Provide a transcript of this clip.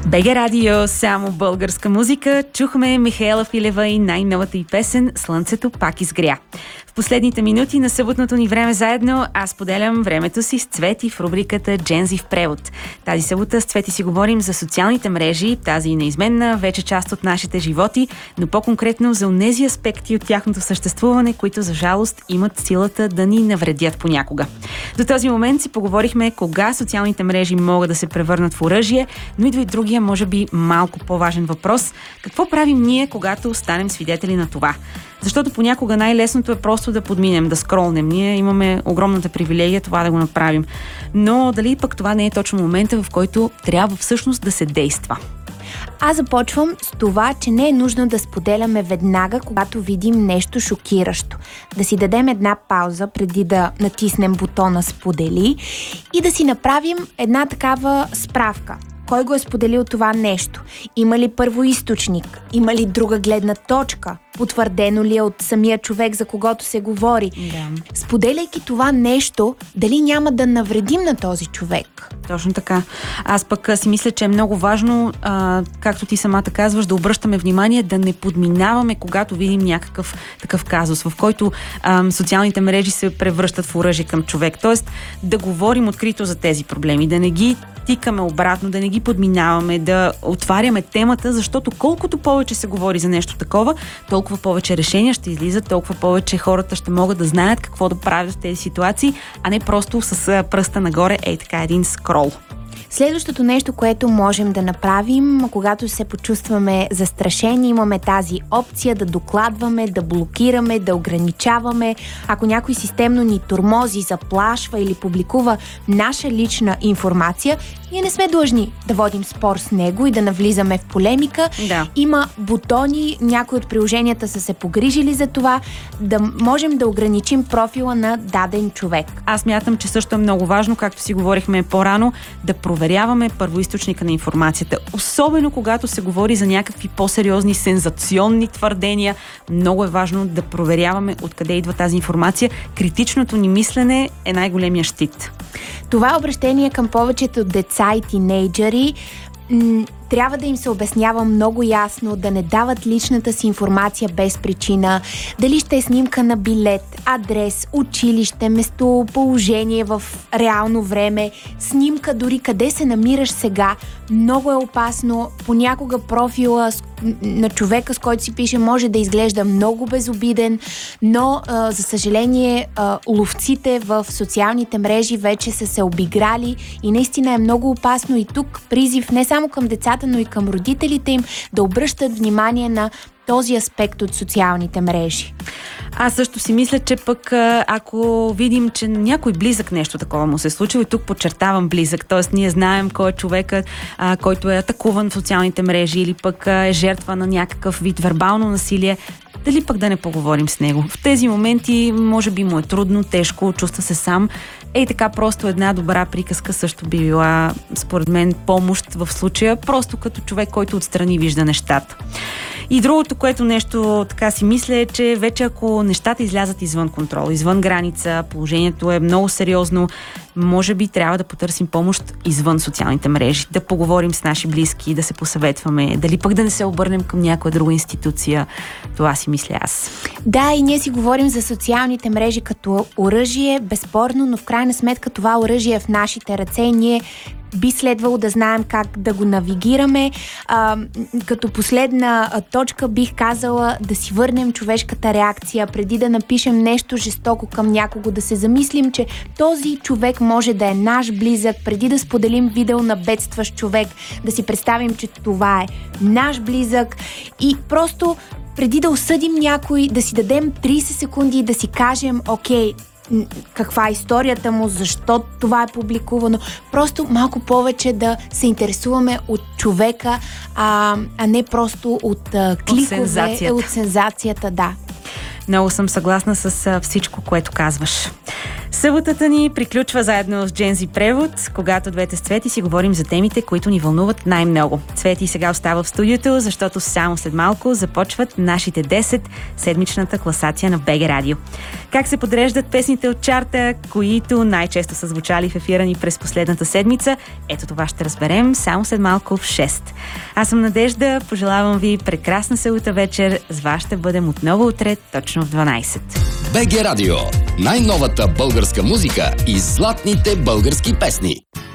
БГ Радио, само българска музика. Чухме Михаела Филева и най-новата й песен "Слънцето пак изгря". В последните минути на съботното ни време заедно аз поделям времето си с Цвети в рубриката Джензи в превод. Тази събота с Цвети си говорим за социалните мрежи, тази неизменна вече част от нашите животи, но по-конкретно за онези аспекти от тяхното съществуване, които за жалост имат силата да ни навредят понякога. До този момент си поговорихме кога социалните мрежи могат да се превърнат в оръжие, но идва и другия, може би малко по-важен въпрос. Какво правим ние, когато станем свидетели на това? Защото понякога най-лесното е просто да подминем, да скролнем. Ние имаме огромната привилегия това да го направим. Но дали пък това не е точно момента, в който трябва всъщност да се действа? Аз започвам с това, че не е нужно да споделяме веднага, когато видим нещо шокиращо. Да си дадем една пауза преди да натиснем бутона "Сподели" и да си направим една такава справка. Кой го е споделил това нещо? Има ли първоизточник? Има ли друга гледна точка? Потвърдено ли е от самия човек, за когото се говори? Да. Споделяйки това нещо, дали няма да навредим на този човек? Точно така. Аз пък си мисля, че е много важно, както ти самата казваш, да обръщаме внимание, да не подминаваме, когато видим някакъв такъв казус, в който социалните мрежи се превръщат в оръжие към човек. Тоест да говорим открито за тези проблеми, да не ги тикаме обратно, да не ги подминаваме, да отваряме темата, защото колкото повече се говори за нещо такова, толкова повече решения ще излизат, толкова повече хората ще могат да знаят какво да правят в тези ситуации, а не просто с пръста нагоре, така един скрол. Следващото нещо, което можем да направим, когато се почувстваме застрашени, имаме тази опция да докладваме, да блокираме, да ограничаваме. Ако някой системно ни тормози, заплашва или публикува наша лична информация, ние не сме длъжни да водим спор с него и да навлизаме в полемика. Да. Има бутони, някои от приложенията са се погрижили за това, да можем да ограничим профила на даден човек. Аз мятам, че също е много важно, както си говорихме по-рано, да проверяваме първоизточника на информацията. Особено когато се говори за някакви по-сериозни, сензационни твърдения. Много е важно да проверяваме откъде идва тази информация. Критичното ни мислене е най-големия щит. Това обращение към повечето деца и тинейджъри трябва да им се обяснява много ясно, да не дават личната си информация без причина. Дали ще е снимка на билет, адрес, училище, местоположение в реално време, снимка дори къде се намираш сега. Много е опасно. Понякога профила на човека, с който си пише, може да изглежда много безобиден, но за съжаление ловците в социалните мрежи вече са се обиграли и наистина е много опасно. И тук призив не само към децата, но и към родителите им да обръщат внимание на този аспект от социалните мрежи. Аз също си мисля, че пък ако видим, че някой близък нещо такова му се случило, и тук подчертавам близък, т.е. ние знаем кой е човекът, който е атакуван в социалните мрежи или пък е жертва на някакъв вид вербално насилие, дали пък да не поговорим с него. В тези моменти може би му е трудно, тежко, чувства се сам. Така просто една добра приказка също би била, според мен, помощ в случая, просто като човек, който отстрани вижда нещата. И другото, което нещо така си мисля, е, че вече ако нещата излязат извън контрол, извън граница, положението е много сериозно, може би трябва да потърсим помощ извън социалните мрежи, да поговорим с наши близки, да се посъветваме, дали пък да не се обърнем към някоя друга институция. Това си мисля аз. Да, и ние си говорим за социалните мрежи като оръжие, безспорно, но в крайна сметка това оръжие е в нашите ръце и ние би следвало да знаем как да го навигираме. Като последна точка бих казала да си върнем човешката реакция, преди да напишем нещо жестоко към някого, да се замислим, че този човек може да е наш близък, преди да споделим видео на бедстващ човек, да си представим, че това е наш близък и просто преди да осъдим някой, да си дадем 30 секунди и да си кажем, окей, каква е историята му, защо това е публикувано. Просто малко повече да се интересуваме от човека, а не просто от кликове, от сензацията, да. Много съм съгласна с всичко, което казваш. Съботата ни приключва заедно с Джензи Превод, когато двете с Цвети си говорим за темите, които ни вълнуват най-много. Цвети сега остава в студиото, защото само след малко започват нашите 10 седмичната класация на БГ Радио. Как се подреждат песните от чарта, които най-често са звучали в ефира ни през последната седмица? Ето това ще разберем само след малко в 6. Аз съм Надежда, пожелавам ви прекрасна събота вечер. С вас ще бъдем отново утре, точно в 12. БГ Радио. Най-новата българска музика и златните български песни.